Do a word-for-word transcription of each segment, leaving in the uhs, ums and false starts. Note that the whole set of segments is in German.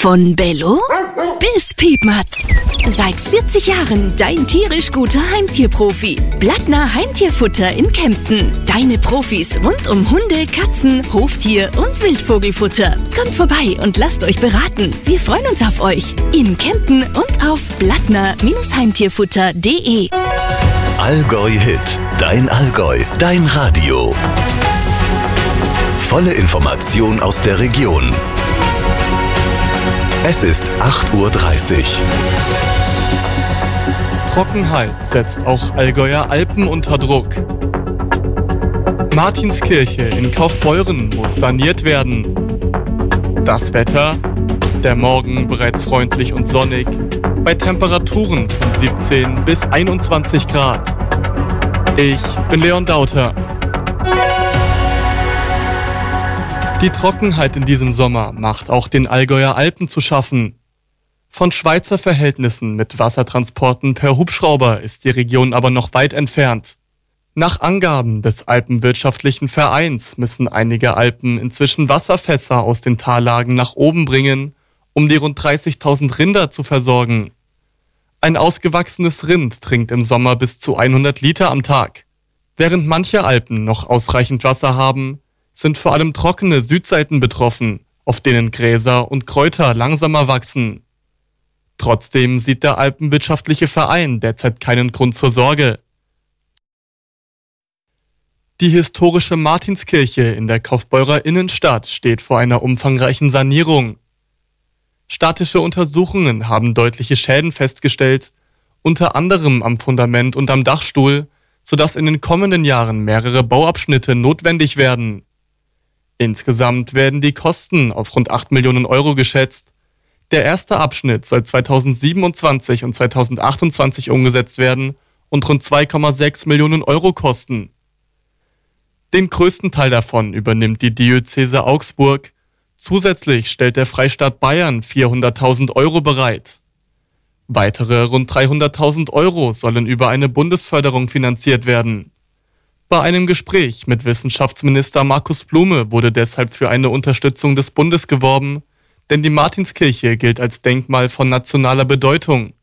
Von Bello bis Piepmatz. Seit vierzig Jahren dein tierisch guter Heimtierprofi. Blattner Heimtierfutter in Kempten. Deine Profis rund um Hunde, Katzen, Hoftier und Wildvogelfutter. Kommt vorbei und lasst euch beraten. Wir freuen uns auf euch. In Kempten und auf blattner Heimtierfutter punkt de. Allgäu Hit. Dein Allgäu. Dein Radio. Volle Information aus der Region. Es ist acht Uhr dreißig. Trockenheit setzt auch Allgäuer Alpen unter Druck. Martinskirche in Kaufbeuren muss saniert werden. Das Wetter? Der Morgen bereits freundlich und sonnig, bei Temperaturen von siebzehn bis einundzwanzig Grad. Ich bin Leon Dauter. Die Trockenheit in diesem Sommer macht auch den Allgäuer Alpen zu schaffen. Von Schweizer Verhältnissen mit Wassertransporten per Hubschrauber ist die Region aber noch weit entfernt. Nach Angaben des Alpenwirtschaftlichen Vereins müssen einige Alpen inzwischen Wasserfässer aus den Tallagen nach oben bringen, um die rund dreißigtausend Rinder zu versorgen. Ein ausgewachsenes Rind trinkt im Sommer bis zu hundert Liter am Tag. Während manche Alpen noch ausreichend Wasser haben, sind vor allem trockene Südseiten betroffen, auf denen Gräser und Kräuter langsamer wachsen. Trotzdem sieht der Alpenwirtschaftliche Verein derzeit keinen Grund zur Sorge. Die historische Martinskirche in der Kaufbeurer Innenstadt steht vor einer umfangreichen Sanierung. Statische Untersuchungen haben deutliche Schäden festgestellt, unter anderem am Fundament und am Dachstuhl, sodass in den kommenden Jahren mehrere Bauabschnitte notwendig werden. Insgesamt werden die Kosten auf rund acht Millionen Euro geschätzt. Der erste Abschnitt soll zweitausendsiebenundzwanzig und zweitausendachtundzwanzig umgesetzt werden und rund zwei Komma sechs Millionen Euro kosten. Den größten Teil davon übernimmt die Diözese Augsburg. Zusätzlich stellt der Freistaat Bayern vierhunderttausend Euro bereit. Weitere rund dreihunderttausend Euro sollen über eine Bundesförderung finanziert werden. Bei einem Gespräch mit Wissenschaftsminister Markus Blume wurde deshalb für eine Unterstützung des Bundes geworben, denn die Martinskirche gilt als Denkmal von nationaler Bedeutung.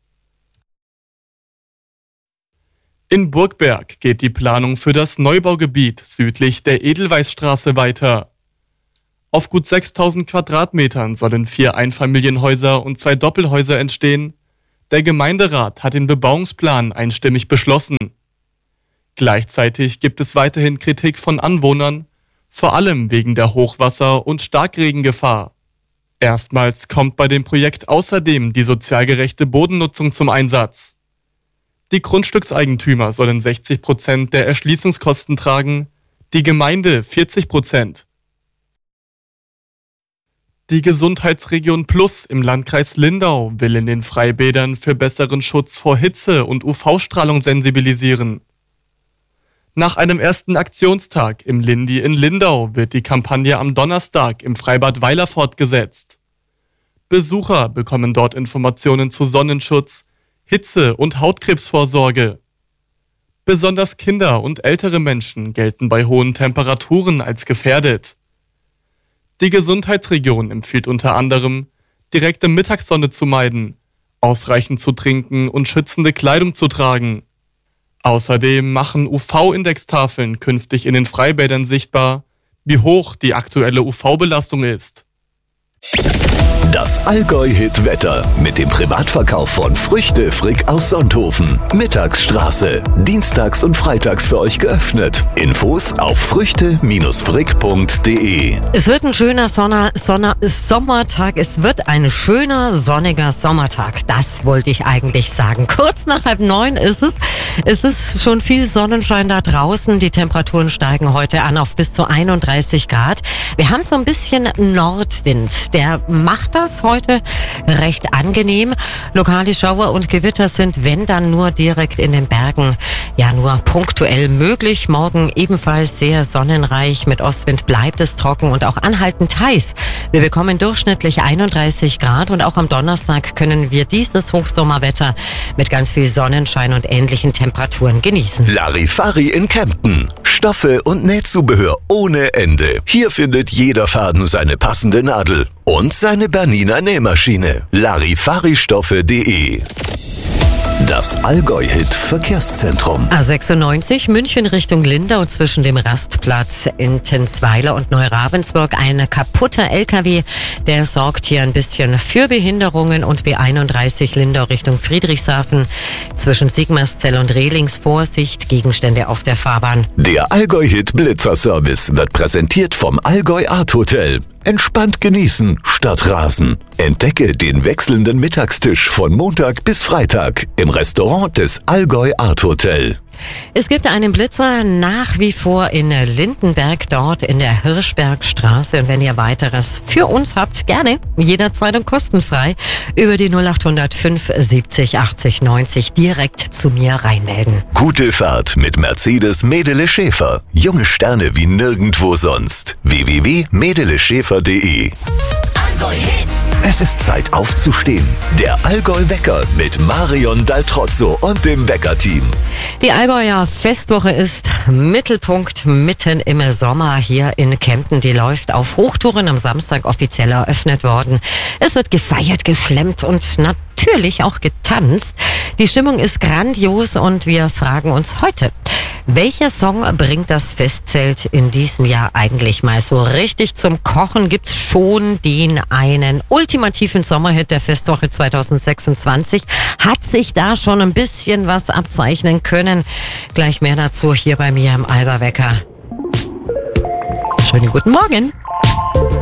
In Burgberg geht die Planung für das Neubaugebiet südlich der Edelweißstraße weiter. Auf gut sechstausend Quadratmetern sollen vier Einfamilienhäuser und zwei Doppelhäuser entstehen. Der Gemeinderat hat den Bebauungsplan einstimmig beschlossen. Gleichzeitig gibt es weiterhin Kritik von Anwohnern, vor allem wegen der Hochwasser- und Starkregengefahr. Erstmals kommt bei dem Projekt außerdem die sozial gerechte Bodennutzung zum Einsatz. Die Grundstückseigentümer sollen sechzig Prozent der Erschließungskosten tragen, die Gemeinde vierzig Prozent. Die Gesundheitsregion Plus im Landkreis Lindau will in den Freibädern für besseren Schutz vor Hitze und U V-Strahlung sensibilisieren. Nach einem ersten Aktionstag im Lindi in Lindau wird die Kampagne am Donnerstag im Freibad Weiler fortgesetzt. Besucher bekommen dort Informationen zu Sonnenschutz, Hitze- und Hautkrebsvorsorge. Besonders Kinder und ältere Menschen gelten bei hohen Temperaturen als gefährdet. Die Gesundheitsregion empfiehlt unter anderem, direkte Mittagssonne zu meiden, ausreichend zu trinken und schützende Kleidung zu tragen. Außerdem machen U V-Indextafeln künftig in den Freibädern sichtbar, wie hoch die aktuelle U V-Belastung ist. Das Allgäu-Hit-Wetter mit dem Privatverkauf von Früchte Frick aus Sonthofen. Mittagsstraße. Dienstags und freitags für euch geöffnet. Infos auf früchte Frick punkt de. Es wird ein schöner Sonner, Sonner, Sommertag. Es wird ein schöner, sonniger Sommertag. Das wollte ich eigentlich sagen. Kurz nach halb neun ist es. Es ist schon viel Sonnenschein da draußen. Die Temperaturen steigen heute an auf bis zu einunddreißig Grad. Wir haben so ein bisschen Nordwind. Der macht das heute recht angenehm. Lokale Schauer und Gewitter sind, wenn dann, nur direkt in den Bergen. Ja, nur punktuell möglich. Morgen ebenfalls sehr sonnenreich. Mit Ostwind bleibt es trocken und auch anhaltend heiß. Wir bekommen durchschnittlich einunddreißig Grad und auch am Donnerstag können wir dieses Hochsommerwetter mit ganz viel Sonnenschein und ähnlichen Temperaturen genießen. Larifari in Kempten. Stoffe und Nähzubehör ohne Ende. Hier findet jeder Faden seine passende Nadel und seine Bernese. Janina Nähmaschine. Larifari-Stoffe punkt de. Das Allgäu-Hit Verkehrszentrum. A sechsundneunzig München Richtung Lindau zwischen dem Rastplatz Intensweiler und Neuravensburg. Ein kaputter L K W, der sorgt hier ein bisschen für Behinderungen. Und B einunddreißig Lindau Richtung Friedrichshafen zwischen Sigmarszell und Rehlings. Vorsicht, Gegenstände auf der Fahrbahn. Der Allgäu-Hit Blitzerservice wird präsentiert vom Allgäu Art Hotel. Entspannt genießen statt rasen. Entdecke den wechselnden Mittagstisch von Montag bis Freitag im Restaurant des Allgäu Art Hotel. Es gibt einen Blitzer nach wie vor in Lindenberg, dort in der Hirschbergstraße. Und wenn ihr weiteres für uns habt, gerne, jederzeit und kostenfrei, über die null acht null null fünf siebzig achtzig neunzig direkt zu mir reinmelden. Gute Fahrt mit Mercedes Medele Schäfer. Junge Sterne wie nirgendwo sonst. w w w punkt medele schäfer punkt de. Es ist Zeit aufzustehen. Der Allgäu-Wecker mit Marion Daltrozzo und dem Wecker-Team. Die Allgäuer Festwoche ist Mittelpunkt mitten im Sommer hier in Kempten. Die läuft auf Hochtouren am Samstag offiziell eröffnet worden. Es wird gefeiert, geschlemmt und natürlich auch getanzt. Die Stimmung ist grandios und wir fragen uns heute, welcher Song bringt das Festzelt in diesem Jahr eigentlich mal so richtig zum Kochen? Gibt's schon den einen ultimativen Sommerhit der Festwoche zwanzig sechsundzwanzig? Hat sich da schon ein bisschen was abzeichnen können? Gleich mehr dazu hier bei mir im Allgäu-Wecker. Schönen guten Morgen.